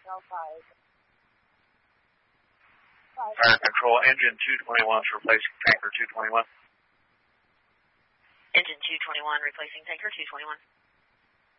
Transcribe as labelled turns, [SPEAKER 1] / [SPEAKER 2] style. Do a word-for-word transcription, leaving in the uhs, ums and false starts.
[SPEAKER 1] Fire control, engine two twenty-one is replacing tanker two twenty-one.
[SPEAKER 2] Engine two twenty-one replacing tanker two twenty-one.